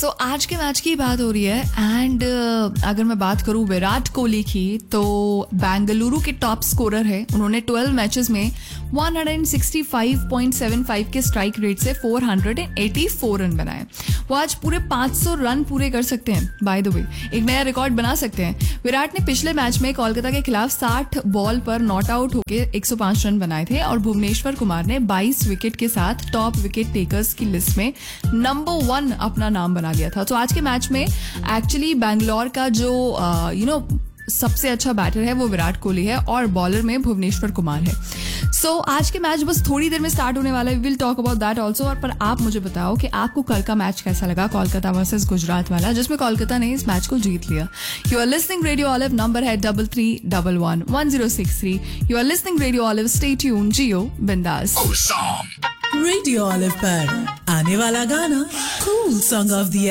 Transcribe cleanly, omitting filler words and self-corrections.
सो आज के मैच की बात हो रही है एंड अगर मैं बात करूं विराट कोहली की तो बेंगलुरु के टॉप स्कोरर है. उन्होंने 12 मैचेस में 165.75 के स्ट्राइक रेट से 484 रन बनाए. वो आज पूरे 500 रन पूरे कर सकते हैं. बाय द वे एक नया रिकॉर्ड बना सकते हैं. विराट ने पिछले मैच में कोलकाता के खिलाफ 60 बॉल पर नॉट आउट होकर 105 रन बनाए थे और भुवनेश्वर कुमार ने 22 विकेट के साथ टॉप विकेट टेकर्स की लिस्ट में नंबर 1 अपना नाम बना लिया था. तो आज के मैच में एक्चुअली बैंगलोर का जो सबसे अच्छा बैटर है वो विराट कोहली है और बॉलर में भुवनेश्वर कुमार है. सो आज के मैच बस थोड़ी देर में स्टार्ट होने वाला है. We will talk about that also. और पर आप मुझे बताओ कि आपको कल का मैच कैसा लगा, कोलकाता वर्सेस गुजरात वाला, जिसमें कोलकाता ने इस मैच को जीत लिया. You are listening radio olive. Number है 33111063. You are listening radio olive. Stay tune. जियो बिंदास. रेडियो ऑलिव पर आने वाला गाना कूल सॉन्ग ऑफ द